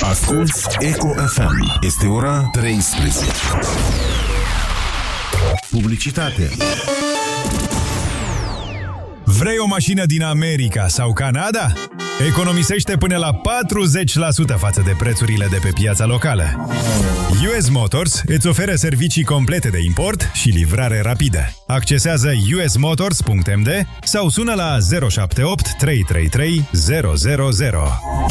Asculți Eco FM. Este ora 13. Publicitate. Vrei o mașină din America sau Canada? Economisește până la 40% față de prețurile de pe piața locală. US Motors îți oferă servicii complete de import și livrare rapidă. Accesează usmotors.md sau sună la 078 333 000.